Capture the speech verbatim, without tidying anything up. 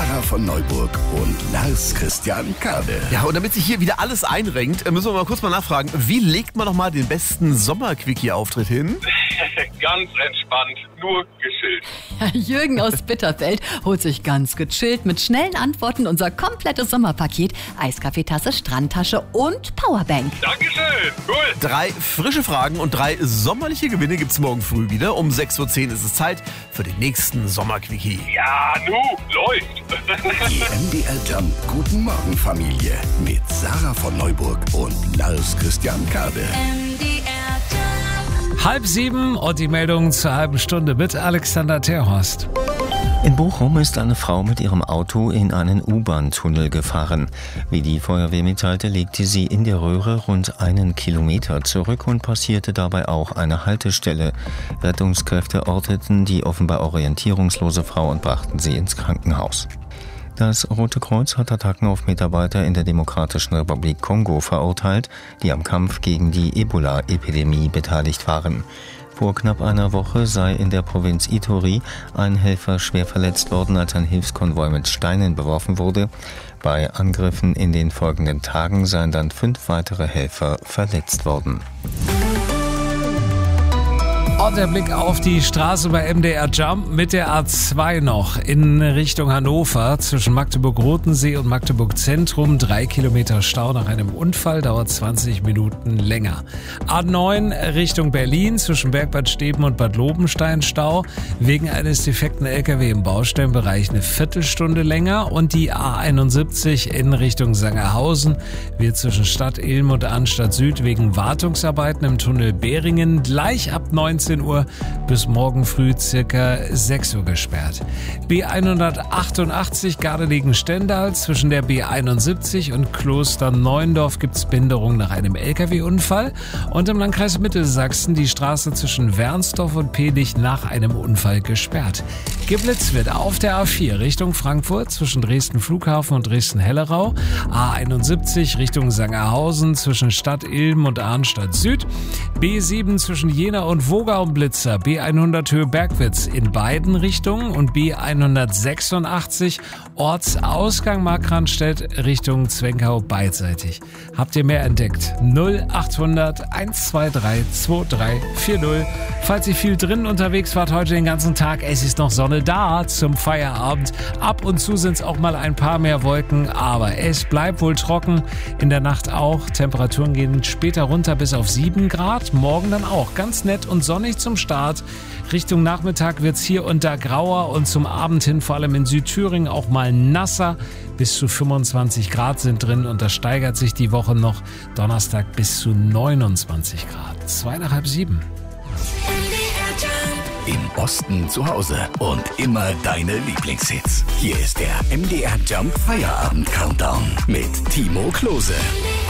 Sarah von Neuburg und Lars Christian Kade. Ja, und damit sich hier wieder alles einrenkt, müssen wir mal kurz mal nachfragen, wie legt man noch mal den besten Sommer-Quickie-Auftritt hin? Ganz entspannt, nur gechillt. Ja, Jürgen aus Bitterfeld holt sich ganz gechillt mit schnellen Antworten unser komplettes Sommerpaket, Eiskaffeetasse, Strandtasche und Powerbank. Dankeschön, cool. Drei frische Fragen und drei sommerliche Gewinne gibt's morgen früh wieder. Um sechs Uhr zehn ist es Zeit für den nächsten Sommer-Quickie. Ja, nu, läuft. Die M D R Jump Guten Morgen Familie mit Sarah von Neuburg und Lars Christian Kade. Halb sieben und die Meldung zur halben Stunde mit Alexander Terhorst. In Bochum ist eine Frau mit ihrem Auto in einen U-Bahn-Tunnel gefahren. Wie die Feuerwehr mitteilte, legte sie in der Röhre rund einen Kilometer zurück und passierte dabei auch eine Haltestelle. Rettungskräfte orteten die offenbar orientierungslose Frau und brachten sie ins Krankenhaus. Das Rote Kreuz hat Attacken auf Mitarbeiter in der Demokratischen Republik Kongo verurteilt, die am Kampf gegen die Ebola-Epidemie beteiligt waren. Vor knapp einer Woche sei in der Provinz Ituri ein Helfer schwer verletzt worden, als ein Hilfskonvoi mit Steinen beworfen wurde. Bei Angriffen in den folgenden Tagen seien dann fünf weitere Helfer verletzt worden. Und der Blick auf die Straße bei M D R Jump mit der A zwei noch in Richtung Hannover zwischen Magdeburg-Rotensee und Magdeburg-Zentrum. Drei Kilometer Stau nach einem Unfall, dauert zwanzig Minuten länger. A neun Richtung Berlin zwischen Bergbad Steben und Bad Lobenstein Stau. Wegen eines defekten L K W im Baustellenbereich eine Viertelstunde länger. Und die A einundsiebzig in Richtung Sangerhausen wird zwischen Stadt Ilm und Arnstadt Süd wegen Wartungsarbeiten im Tunnel Beringen gleich ab neunzehn Uhr bis morgen früh circa sechs Uhr gesperrt. B hundertachtundachtzig Gardelegen-Stendal zwischen der B einundsiebzig und Klosterneuendorf gibt's Behinderung nach einem L K W-Unfall und im Landkreis Mittelsachsen die Straße zwischen Wernsdorf und Pehlich nach einem Unfall gesperrt. Geblitzt wird auf der A vier Richtung Frankfurt zwischen Dresden Flughafen und Dresden-Hellerau, A einundsiebzig Richtung Sangerhausen zwischen Stadt Ilm und Arnstadt Süd, B sieben zwischen Jena und Wogau Blitzer, B hundert Höhe Bergwitz in beiden Richtungen und B hundertsechsundachtzig Ortsausgang Markranstädt Richtung Zwenkau beidseitig. Habt ihr mehr entdeckt? null achthundert hundertzweiundzwanzig drei vier null. Falls ihr viel drin unterwegs wart heute den ganzen Tag, es ist noch Sonne da zum Feierabend. Ab und zu sind es auch mal ein paar mehr Wolken, aber es bleibt wohl trocken. In der Nacht auch. Temperaturen gehen später runter bis auf sieben Grad. Morgen dann auch ganz nett und sonnig zum Start. Richtung Nachmittag wird's hier und da grauer und zum Abend hin vor allem in Südthüringen auch mal nasser. Bis zu fünfundzwanzig Grad sind drin und das steigert sich die Woche noch. Donnerstag bis zu neunundzwanzig Grad. Zwei nach halb sieben. Im Osten zu Hause und immer deine Lieblingshits. Hier ist der M D R Jump Feierabend Countdown mit Timo Klose.